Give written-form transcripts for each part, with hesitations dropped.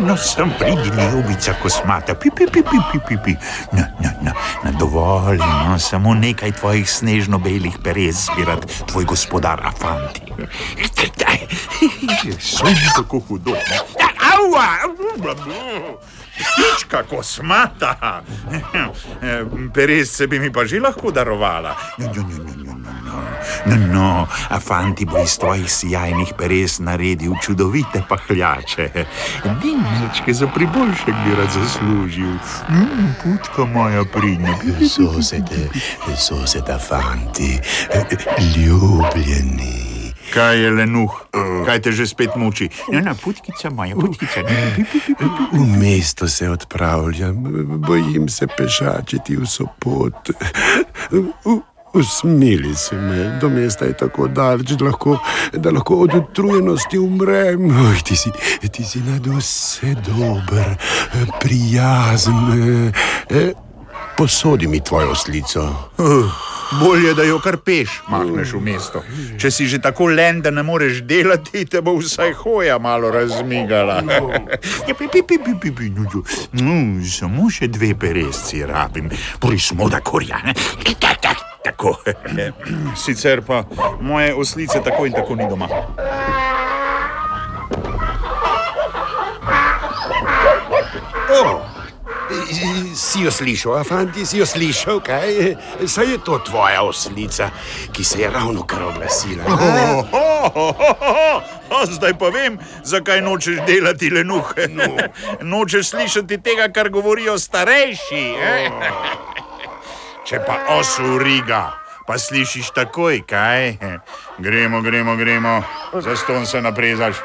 No, sem pridi, ljubica kosmata. Pi. No, dovolj, no, samo nekaj tvojih snežno-belih perez zbirat, tvoj gospodar Afanti. Sem tako hudo. Pička kosmata. Perez se bi mi pa že lahko darovala. No, Afanti bo iz tvojih sijajnih perez naredil čudovite pahljače. Dinečke za priboljšek bi rad zaslužil. Putka moja pridna. Sosed Afanti, ljubljeni. Kaj je, lenuh? Kaj te že spet muči? No, putkica moja, putkica. V mesto se odpravljam, bojim se pešačiti v Sopot. Usmili se me, do mesta je tako daleč, da lahko od utrujenosti umrem. Oj, ti si nadvse dober, prijazen. Posodi mi tvojo slico. Bolje, da jo kar peš, mahneš v mesto. Če si že tako len, da ne moreš delati, te bo vsaj hoja malo razmigala. Samo še 2 perezci rabim. Prismo da korja, ne? Tako. Sicer pa moje oslice tako in tako ni doma. Si jo slišal, Afanti, si jo slišal, kaj? Saj je to tvoja oslica, ki se je ravnokar oglasila. Zdaj pa vem, zakaj nočeš delati, lenuh. Nočeš slišati tega, kar govorijo starejši. Če pa osu riga, pa slišiš takoj, kaj? Gremo. Zaston se naprezaš.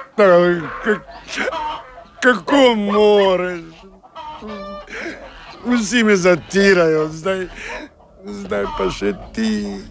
Kako moreš? Vsi me zatirajo, zdaj pa še ti.